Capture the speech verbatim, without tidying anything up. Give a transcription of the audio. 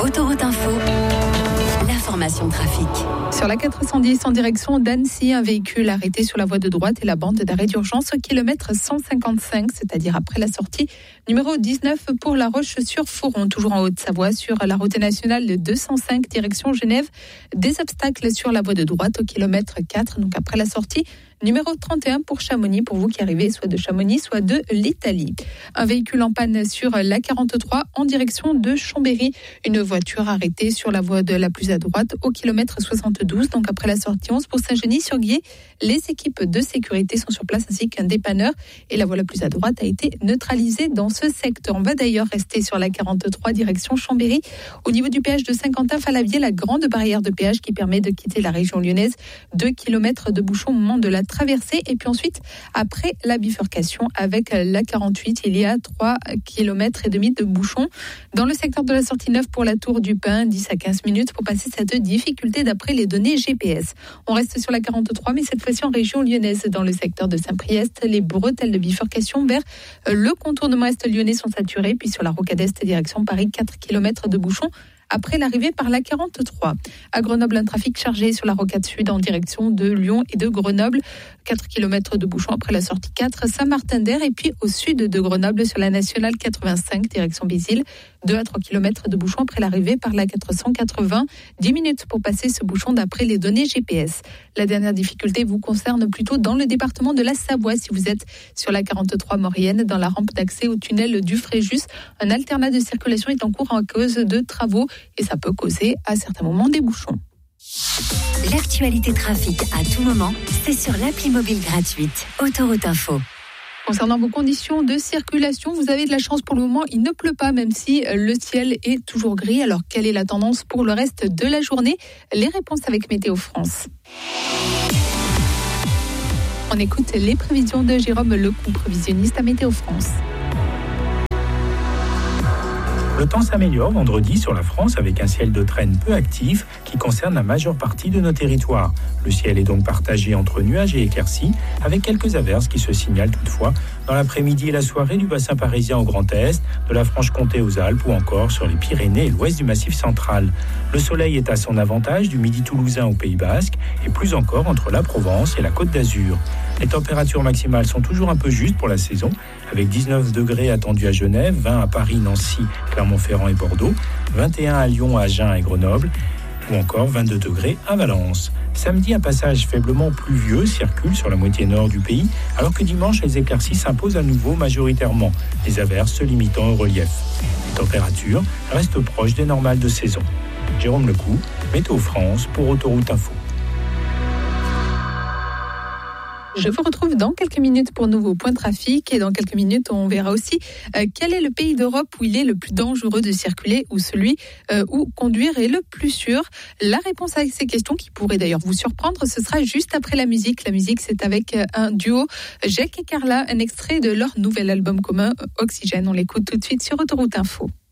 Autoroute Info, l'information trafic. Sur la quatre cent dix en direction d'Annecy, un véhicule arrêté sur la voie de droite et la bande d'arrêt d'urgence au kilomètre cent cinquante-cinq, c'est-à-dire après la sortie numéro dix-neuf pour La Roche-sur-Foron, toujours en Haute-Savoie, sur la route nationale deux cent cinq direction Genève. Des obstacles sur la voie de droite au kilomètre quatre, donc après la sortie numéro trente et un pour Chamonix, pour vous qui arrivez soit de Chamonix, soit de l'Italie. Un véhicule en panne sur la quarante-trois en direction de Chambéry. Une voiture arrêtée sur la voie de la plus à droite au kilomètre soixante-douze, donc après la sortie onze pour Saint-Genis-sur-Guiers. Les équipes de sécurité sont sur place ainsi qu'un dépanneur et la voie la plus à droite a été neutralisée dans ce secteur. On va d'ailleurs rester sur la quarante-trois direction Chambéry. Au niveau du péage de Saint-Quentin-Falavier, la grande barrière de péage qui permet de quitter la région lyonnaise. deux kilomètres de bouchon au moment de la traversée. Et puis ensuite, après la bifurcation avec la quarante-huit, il y a trois kilomètres et demi de bouchons. Dans le secteur de la sortie neuf pour la Tour du Pin, dix à quinze minutes pour passer cette difficulté d'après les données G P S. On reste sur la quarante-trois, mais cette fois-ci en région lyonnaise, dans le secteur de Saint-Priest. Les bretelles de bifurcation vers le contournement est lyonnais sont saturées. Puis sur la rocade est direction Paris, quatre kilomètres de bouchons après l'arrivée par la quarante-trois. À Grenoble, un trafic chargé sur la rocade sud en direction de Lyon et de Grenoble. quatre kilomètres de bouchons après la sortie quatre, Saint-Martin-d'Air. Et puis au sud de Grenoble, sur la nationale quatre-vingt-cinq, direction Bézille. deux à trois kilomètres de bouchons après l'arrivée par la quatre cent quatre-vingts. dix minutes pour passer ce bouchon d'après les données G P S. La dernière difficulté vous concerne plutôt dans le département de la Savoie. Si vous êtes sur la quarante-trois Maurienne, dans la rampe d'accès au tunnel du Fréjus, un alternat de circulation est en cours à cause de travaux et ça peut causer à certains moments des bouchons. L'actualité trafic à tout moment, c'est sur l'appli mobile gratuite Autoroute Info. Concernant vos conditions de circulation, vous avez de la chance pour le moment, il ne pleut pas même si le ciel est toujours gris. Alors quelle est la tendance pour le reste de la journée? Les réponses avec Météo France. On écoute les prévisions de Jérôme Lecou, prévisionniste à Météo France. Le temps s'améliore vendredi sur la France avec un ciel de traîne peu actif qui concerne la majeure partie de nos territoires. Le ciel est donc partagé entre nuages et éclaircies avec quelques averses qui se signalent toutefois dans l'après-midi et la soirée du bassin parisien au Grand Est, de la Franche-Comté aux Alpes ou encore sur les Pyrénées et l'ouest du Massif central. Le soleil est à son avantage du midi toulousain au Pays Basque et plus encore entre la Provence et la Côte d'Azur. Les températures maximales sont toujours un peu justes pour la saison, avec dix-neuf degrés attendus à Genève, vingt à Paris, Nancy, Clermont-Ferrand et Bordeaux, vingt et un à Lyon, Agen et Grenoble, ou encore vingt-deux degrés à Valence. Samedi, un passage faiblement pluvieux circule sur la moitié nord du pays, alors que dimanche, les éclaircies s'imposent à nouveau majoritairement, les averses se limitant au relief. Les températures restent proches des normales de saison. Jérôme Lecou, Météo France pour Autoroute Info. Je vous retrouve dans quelques minutes pour nouveau point trafic et dans quelques minutes on verra aussi euh, quel est le pays d'Europe où il est le plus dangereux de circuler ou celui euh, où conduire est le plus sûr. La réponse à ces questions qui pourraient d'ailleurs vous surprendre, ce sera juste après la musique. La musique c'est avec euh, un duo Jacques et Carla, un extrait de leur nouvel album commun Oxygène. On l'écoute tout de suite sur Autoroute Info.